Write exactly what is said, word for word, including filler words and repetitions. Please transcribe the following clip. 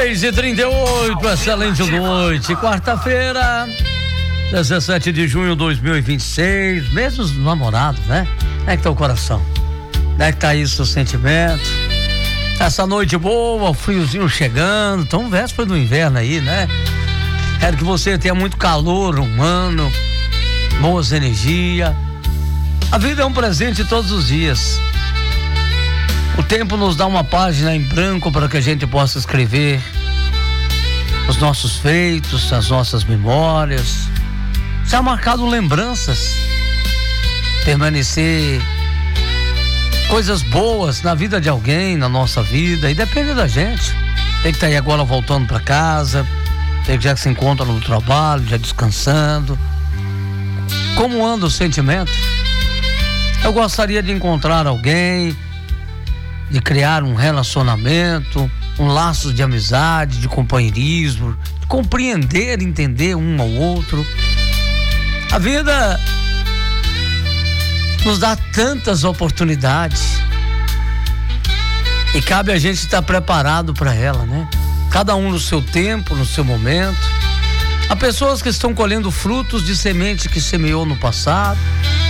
seis e trinta e oito, excelente noite. Quarta-feira, dezessete de junho de dois mil e vinte e seis, mês dos namorados, né? Como é que tá o coração? Como é que tá isso, o sentimento? Essa noite boa, o friozinho chegando, então véspera do inverno aí, né? Quero que você tenha muito calor humano, boas energias. A vida é um presente todos os dias. O tempo nos dá uma página em branco para que a gente possa escrever os nossos feitos, as nossas memórias, já marcado lembranças, permanecer coisas boas na vida de alguém, na nossa vida, e depende da gente. Tem que estar aí agora voltando para casa, tem que já se encontra no trabalho, já descansando. Como anda o sentimento? Eu gostaria de encontrar alguém, de criar um relacionamento, um laço de amizade, de companheirismo, de compreender, entender um ao outro. A vida nos dá tantas oportunidades e cabe a gente estar preparado para ela, né? Cada um no seu tempo, no seu momento. Há pessoas que estão colhendo frutos de semente que semeou no passado.